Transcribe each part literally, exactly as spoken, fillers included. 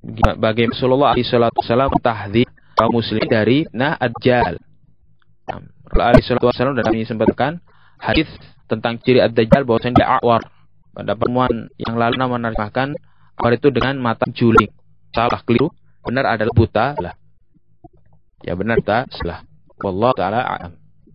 bagaimana Rasulullah shallallahu alaihi wasallam tahdzir kaum muslimin dari nah ad-dajjal. Rasulullah shallallahu alaihi wasallam dalam menyebutkan hadis tentang ciri ad-dajjal bahwasanya dia awar. Pada pertemuan yang lalu nama menerjemahkan awar itu dengan mata juling. Salah, keliru. Benar adalah buta lah. Ya benar tak salah. Wallahu taala a'lam.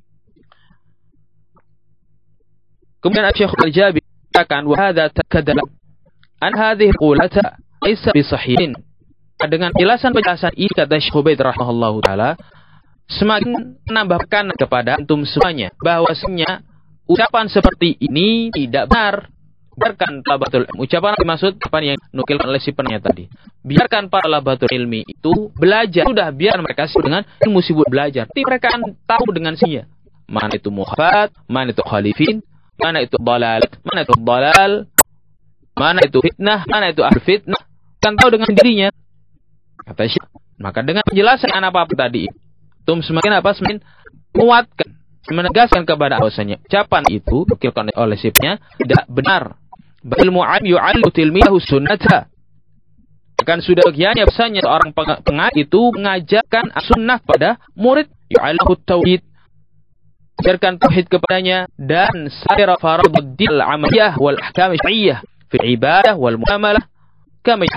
Kemudian Syekh Al-Jabi katakan wa hadza takadala an hadhihi qulata laysa bi sahihin. Dengan penjelasan-penjelasan ini kata Syekh Ubaid rahimahullahu taala semakin menambahkan kepada antum semuanya bahwasanya ucapan seperti ini tidak benar. Biarkan talabatul ilmi. Ucapan yang dimaksud ucapan yang nukilkan oleh si penanya tadi. Biarkan para talabatul ilmi itu belajar. Sudah biar mereka sibuk dengan ilmu sibuk belajar. Tapi mereka akan tahu dengan sinya. Mana itu muhafat, mana itu khalifin, mana itu dalal, mana itu dalal, mana itu fitnah, mana itu ahli fitnah. Kan tahu dengan dirinya. Kata Syekh. Maka dengan penjelasan apa-apa tadi, tum semakin apa? Semakin menguatkan, menegaskan kepada bahwasanya ucapan itu nukilkan oleh sipnya tidak benar. Bal mu'am yu'allu tilmiyahu sunnata. Akan sudah bagiannya besarnya seorang pengajar itu mengajarkan sunnah pada murid, yu'allahu tauhid, ajarkan tauhid kepadanya dan saira faraduddin al-amaliyah wal ahkam syar'iyyah fi ibadah wal muamalah kama